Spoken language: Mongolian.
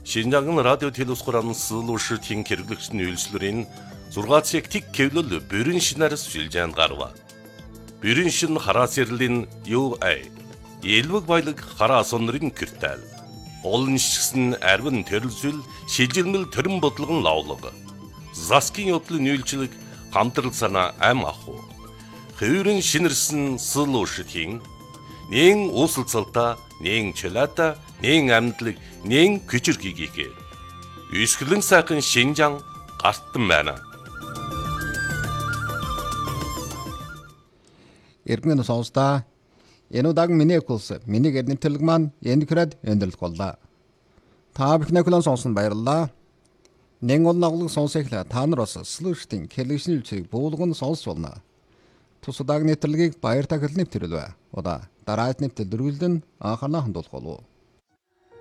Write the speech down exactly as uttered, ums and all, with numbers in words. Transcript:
Шинжаан радио телевизхоран сылуушртын хэрэглэгчний үйлчлэрийн зургаат сектик кевлөл бүрэн шинээр сүлжээнд гарва. Бүрэн шин хараас ярлийн ю эй. Элвэг баялаг хараас онрын киртал. Олон шигсэн арвин төрөлсөл шилжилмэл төрөн бодлогон лавлаг. Заскин явдлын үйлчлэг хамтрал санаа ам аху. Хөвөрн шинэрсэн сылуушртын нэн усалцалта, нэн чөлата, нэн амтлаг, нэн күчирхийгээ. Үсгэлэн сайхан Шинжаан гартан байна. Иргэн сонсдаа энэ удаагийн миний курс, миний гэрнэмтэлэг маань энэ хэрэг өндөрлөх боллоо. Та бүхний хүлээн сонсон баярлалаа. Нэн ол наглаг сонсохлаа та нар бас слуштын хэлэгшний үчиг буулган сонсволно. Тус удаагийн нэвтрэлгийг баяр та хэлнэв төрөлвэ. Удаа дараагийн нэвтрэл дөрвөлдөн анхаарал хандуулах болов.